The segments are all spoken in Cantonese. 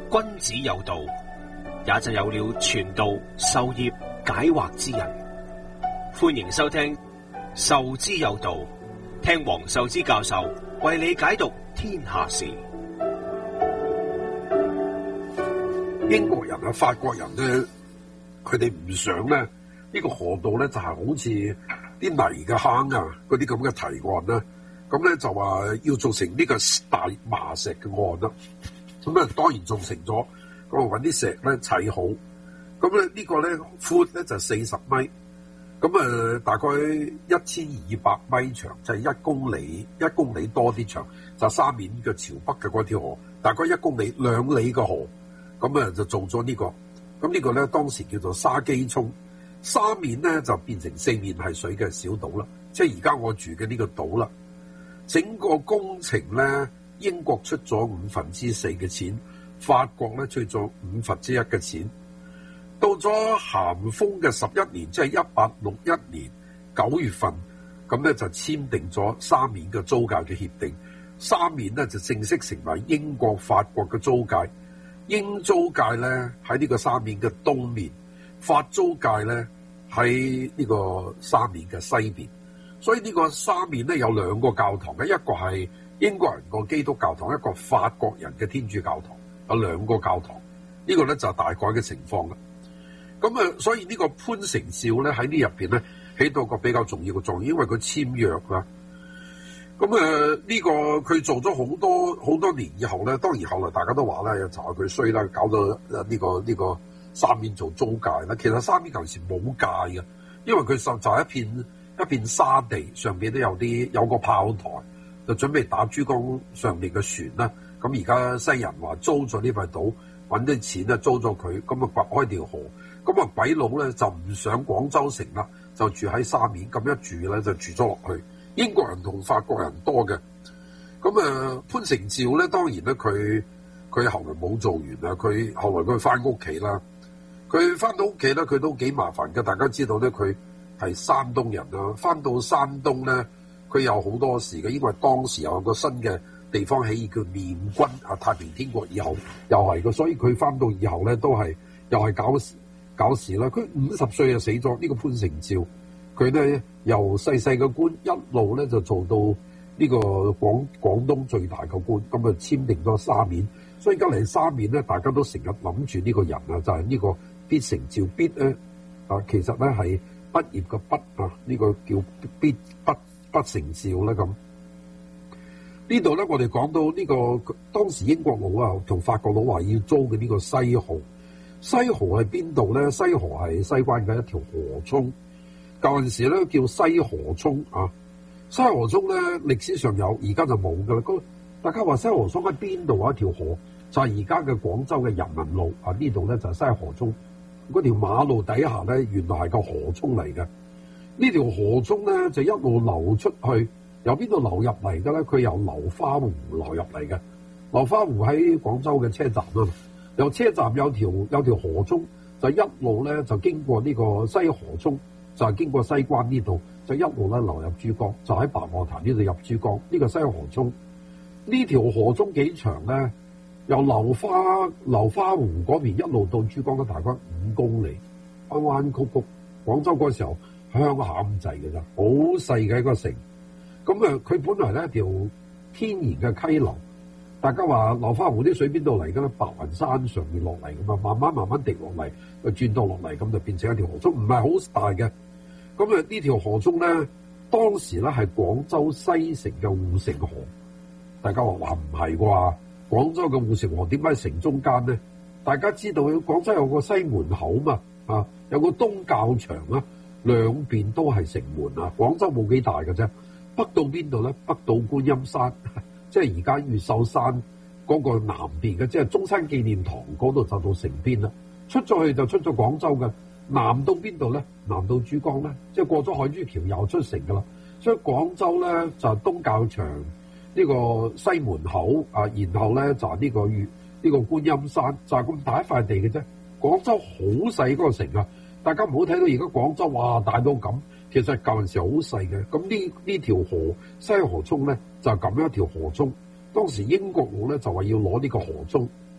君子有道，也就有了傳道、授業、解惑之人。歡迎收聽授之有道，聽黃壽之教授為你解讀天下事。 英國人啊、法國人咧，佢哋唔想咧呢個河道咧就係好似啲泥嘅坑啊，嗰啲咁嘅堤岸啦，咁咧就話要做成呢個大麻石嘅岸啦。咁啊當然做成咗，咁啊揾啲石咧砌好，咁咧呢個咧寬咧就40米，咁啊大概1200米長，就係1公里多啲長，就三面嘅朝北嘅嗰條河，大概1公里2里嘅河，咁啊就做咗呢個，咁呢個咧當時叫做沙基涌，三面咧就變成4面係水嘅小島啦，即係而家我住嘅呢個島啦。整個工程咧，英國出咗4/5嘅錢，法國咧出咗1/5嘅錢。到咗咸豐嘅11年，即係1861年9月份，咁咧就簽訂咗三面嘅租界嘅協定，三面咧就正式成為英國、法國嘅租界。英租界咧喺呢個三面嘅東面，法租界咧喺呢個三面嘅西面。所以呢個三面咧有2個教堂嘅，一個係英國人個基督教堂，一個法國人嘅天主教堂，有2個教堂。呢個咧就係大概嘅情況啦。咁啊，所以呢個潘承照咧喺呢入邊咧起到個比較重要嘅作用，因為佢簽約啦。咁呢個佢做咗好多年以後咧，當然後來大家都話咧，就話佢衰啦，搞到呢個三面做租界啦。其實三面舊時冇界嘅，因為佢就係一片沙地，上邊都有個炮台，就準備打珠江上面嘅船啦。咁而家西人話租咗呢塊島，揾啲錢咧租咗佢，咁啊掘開條河，咁啊鬼佬咧就唔上廣州城啦，就住喺沙面，咁一住咧就住咗落去。英國人同法國人多嘅，咁潘承照咧當然咧佢後來冇做完啦，佢後來佢翻屋企啦，佢翻到屋企咧佢都幾麻煩嘅，大家知道咧佢係山東人啦，翻到山東咧，佢有好多事嘅，因為當時有個新嘅地方起義叫練軍啊，太平天國以後又係嘅，所以佢翻到以後咧都係又係搞事啦。佢50歲就死咗，呢個潘承照，佢咧由細嘅官一路咧就做到呢個廣東最大嘅官，咁啊簽訂咗沙面，所以而家嚟沙面咧，大家都成日諗住呢個人啊，就係呢個必承照，必咧啊，其實咧係畢業嘅畢啊，呢個叫必不承照啦咁。呢度咧，我哋講到呢個當時英國佬啊同法國佬話要租嘅呢個西河，西河係邊度咧？西河係西關嘅一條河涌，舊陣時咧叫西河涌啊。西河涌咧歷史上有，而家就冇噶啦。大家話西河涌喺邊度啊？一條河就係而家嘅廣州嘅人民路啊，呢度咧就係西河涌。嗰條馬路底下咧，原來係個河涌嚟嘅。呢條河涌咧就一路流出去，由邊度流入嚟嘅咧？佢由流花湖流入嚟嘅。流花湖喺廣州嘅車站啊，由車站有條河涌，就一路咧就經過呢個西河涌，就係經過西關呢度，就一路咧流入珠江，就喺白鵝潭呢度入珠江。呢個西河涌，呢條河涌幾長咧？由流花湖嗰邊一路到珠江都大概5公里，彎彎曲曲。廣州嗰時候鄉下咁滯嘅咋，好細嘅一個城。咁佢本來咧一條天然嘅溪流，大家話流花湖啲水邊度嚟嘅咧？白雲山上面落嚟噶嘛，慢慢滴落嚟，轉到落嚟，咁就變成一條河涌，唔係好大嘅。咁呢條河涌咧，當時咧係廣州西城嘅護城河。大家話唔係啩？廣州嘅護城河點解喺城中間咧？大家知道廣州有個西門口嘛，啊，有個東教場啊，兩邊都係城門啊。廣州冇幾大嘅啫，北到邊度咧？北到觀音山，即係而家越秀山嗰個南邊嘅，即係中山紀念堂嗰度就到城邊啦。出咗去就出咗廣州嘅，南到邊度咧？南到珠江咧，即係過咗海珠橋又出城噶啦。所以廣州咧就係東教場。呢個西門口啊，然後咧就係呢個觀音山，就係咁大一塊地嘅啫。廣州好細嗰個城啊，大家唔好睇到而家廣州哇大到咁，其實舊陣時好細嘅。咁呢條河西河涌咧就係咁樣一條河涌。當時英國佬咧就話要攞呢個河涌，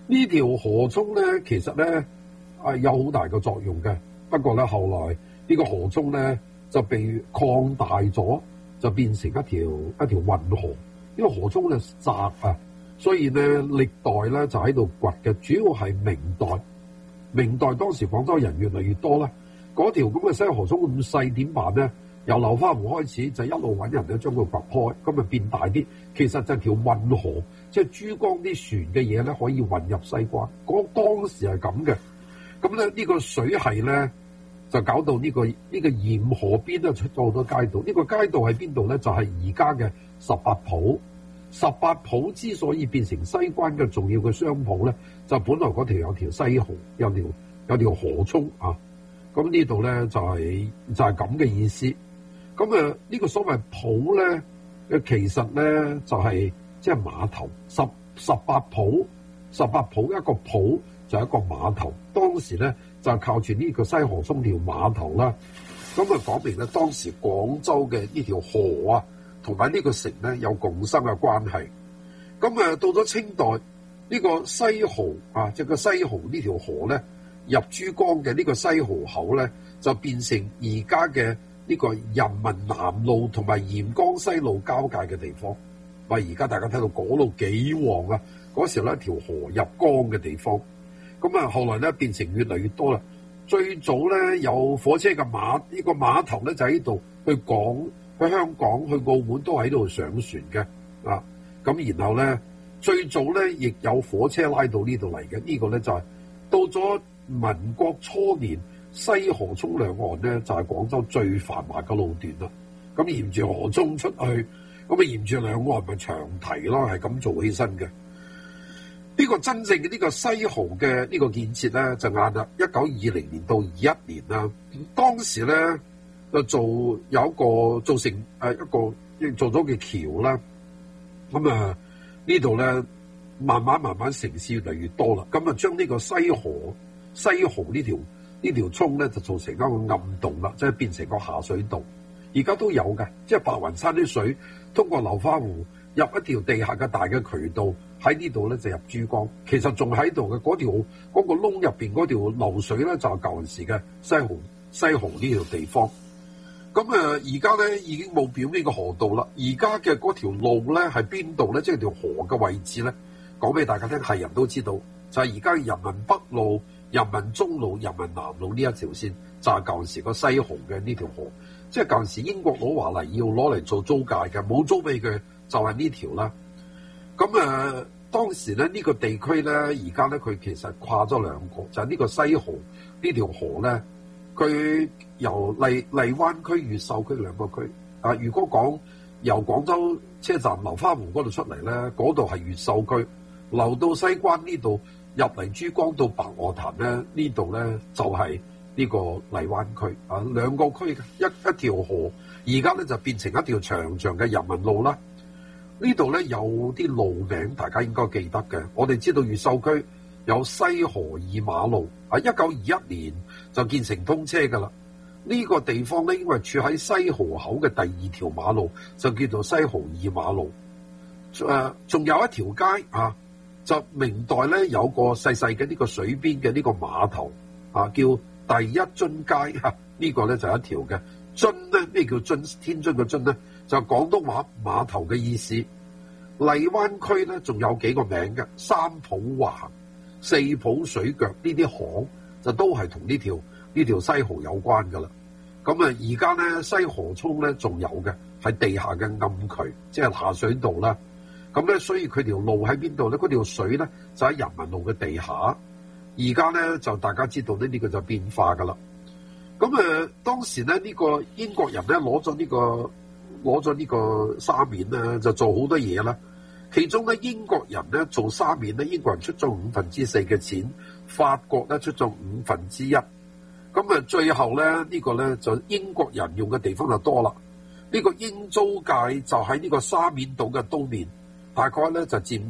呢條河涌咧，其實咧有好大嘅作用嘅。不過咧，後來呢個河涌咧就被擴大咗，就變成一條運河。因為河涌咧窄啊，所以咧歷代咧就喺度掘嘅。主要係明代當時廣州人越嚟越多啦，嗰條咁嘅西河涌咁細點辦咧？由流花湖開始就一路揾人咧將佢掘開，咁啊變大啲。其實就係條運河，即係珠江啲船嘅嘢咧可以運入西關。當時係咁嘅。咁咧呢個水系咧就搞到呢個鹽河邊咧出咗好多街道。呢個街道喺邊度咧？就係而家嘅18甫。18甫之所以變成西關嘅重要嘅商鋪咧，就本來嗰條有條西河，有條河涌啊。咁呢度咧就係咁嘅意思。咁呢個所謂甫咧，其實咧就係即係碼頭。18甫一個甫就係一個碼頭。當時咧就靠住呢個西河涌條碼頭啦。咁講明咧當時廣州嘅呢條河啊，同埋呢個城咧有共生嘅關係。咁到咗清代，呢個西濠啊，即係個西濠呢條河咧入珠江嘅呢個西濠口咧，就變成而家嘅呢個人民南路同埋鹽江西路交界嘅地方。而家大家睇到嗰度幾旺啊！嗰時候咧條河入江嘅地方。咁後來咧變成越嚟越多啦。最早咧有火車嘅呢個碼頭咧就喺度去香港、去澳門都喺度上船嘅啊。咁然後咧最早咧亦有火車拉到呢度嚟嘅。呢個咧就係到咗民國初年，西河涌兩岸咧就係廣州最繁華嘅路段啦。咁沿住河涌出去，咁沿住兩岸咪長堤咯，係咁做起身嘅。呢個真正嘅呢個西濠嘅呢個建設咧，就啱啦，1920年到21年啦。當時咧就做成一個做咗嘅橋啦。咁呢度咧慢慢城市越嚟越多啦。咁將呢個西濠呢條涌咧就做成一個暗洞啦，即係變成個下水道。而家都有嘅，即係白雲山啲水通過流花湖入一條地下嘅大嘅渠道，喺呢度咧就入珠江。其實仲喺度嘅嗰個窿入邊嗰條流水咧，就係舊陣時嘅西濠呢條地方。咁而家咧已經冇表面嘅河道啦。而家嘅嗰條路咧係邊度咧？即係條河嘅位置咧，講俾大家聽，係人都知道，就係而家人民北路、人民中路、人民南路呢一條線，就係舊陣時個西濠嘅呢條河。即係舊陣時英國佬話嚟要攞嚟做租界嘅，冇租俾佢就係呢條啦。咁當時咧呢個地區咧，而家咧佢其實跨咗兩個，就係呢個西濠呢條河咧，佢由荔灣區、越秀區兩個區啊。如果講由廣州車站流花湖嗰度出嚟咧，嗰度係越秀區，流到西關呢度入嚟珠江到白鵝潭咧，呢度咧就係呢個荔灣區啊，兩個區嘅一條河，而家咧就變成一條長長嘅人民路啦。呢度咧有啲路名，大家應該記得嘅。我哋知道越秀區有西河二馬路啊，1921年就建成通車噶啦。呢個地方咧，因為處喺西河口嘅第二條馬路，就叫做西河二馬路。仲有一條街啊，就明代咧有個細細嘅呢個水邊嘅呢個碼頭啊，叫第一津街嚇，呢個咧就一條嘅津咧。咩叫津？天津嘅津咧，就廣東話碼頭嘅意思。荔灣區咧仲有幾個名嘅，三浦橫、四浦水腳呢啲巷，就都係同呢條西河有關噶啦。咁而家咧西河涌咧仲有嘅係地下嘅暗渠，即係下水道啦。咁咧所以佢條路喺邊度咧？嗰條水咧就喺人民路嘅地下。而家咧就大家知道呢個就變化噶啦。咁當時咧呢個英國人咧攞咗呢個沙面咧，就做好多嘢啦。其中咧英國人咧做沙面咧，英國人出咗4/5嘅錢，法國咧出咗1/5。咁最後咧呢個咧就英國人用嘅地方就多啦。呢個英租界就喺呢個沙面島嘅東面，大概咧就佔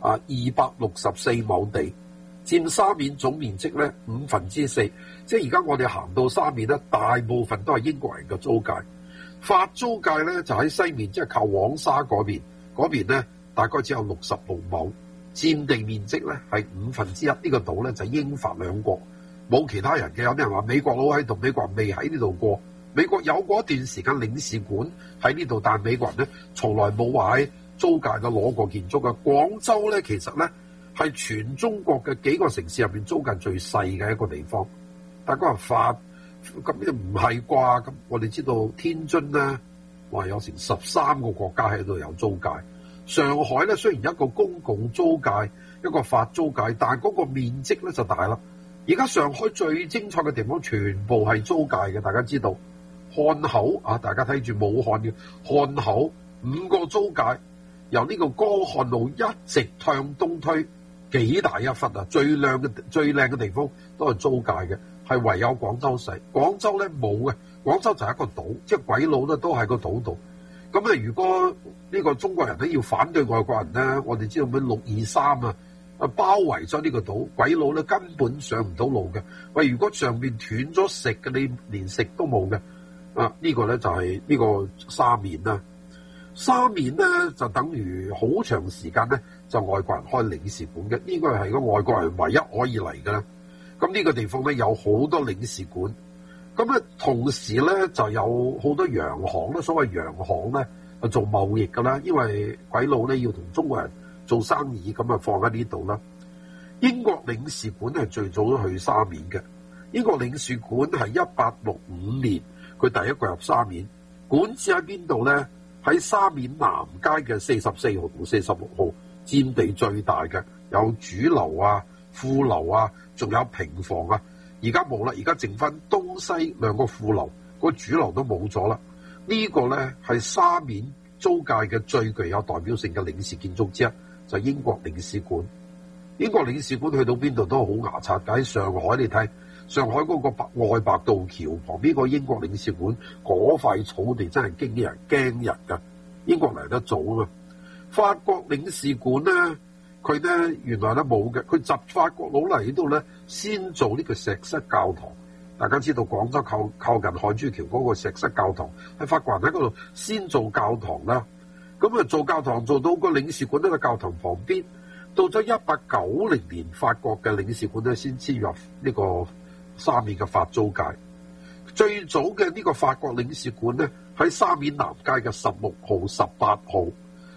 264畝地。佔沙面總面積咧4/5，即係而家我哋行到沙面咧，大部分都係英國人嘅租界。法租界咧就喺西面，即係靠黃沙嗰邊咧大概只有66畝， 佔地面積咧係1/5，呢個島咧就係英法兩國，冇其他人嘅。有啲人話美國佬喺度，美國人未喺呢度過。美國有過一段時間領事館喺呢度，但係美國人咧從來冇話喺租界嘅攞過建築嘅。廣州咧其實咧係全中國嘅幾個城市入邊租界最細嘅一個地方。大家話咁又唔係啩？咁我哋知道天津咧話有成13個國家喺度有租界。上海咧雖然一個公共租界，一個法租界，但係嗰個面積咧就大啦。而家上海最精彩嘅地方全部係租界嘅，大家知道。漢口啊，大家睇住武漢嘅漢口5個租界，由呢個江漢路一直向東推，幾大一忽啊！最靚嘅地方都係租界嘅，係唯有廣州細。廣州咧冇嘅，廣州就係一個島，即係鬼佬咧都喺個島度。咁啊，如果呢個中國人咧要反對外國人咧，我哋知道咩623包圍咗呢個島，鬼佬咧根本上唔到路嘅。喂，如果上面斷咗食嘅，你連食都冇嘅。呢個咧就係呢個沙面啦。沙面咧就等於好長時間咧就外國人開領事館嘅，呢個係個外國人唯一可以嚟嘅啦。咁呢個地方咧有好多領事館，咁咧同時咧就有好多洋行啦。所謂洋行咧做貿易噶啦，因為鬼佬咧要同中國人做生意，咁啊放喺呢度啦。英國領事館係最早都去沙面嘅。英國領事館係1865年。佢第一個入沙面，管治喺邊度咧？喺沙面南街嘅44號同46號，佔地最大嘅，有主樓啊、副樓啊，仲有平房啊。而家冇啦，而家剩翻東西兩個副樓，個主樓都冇咗啦。呢個咧係沙面租界嘅最具有代表性嘅領事建築之一，就係英國領事館。英國領事館去到邊度都好牙刷㗎。喺上海你睇。上海嗰個外白渡橋旁邊個英國領事館嗰塊草地真係驚人㗎，英國嚟得早啊嘛。法國領事館咧，佢咧原來咧冇嘅，佢集法國佬嚟呢度咧先做呢個石室教堂。大家知道廣州靠近海珠橋嗰個石室教堂，係法國人喺嗰度先做教堂啦。咁啊做教堂做到個領事館呢個教堂旁邊，到咗1890年法國嘅領事館咧先遷入呢個沙面嘅法租界。最早嘅呢個法國領事館咧喺沙面南街嘅16號、18號。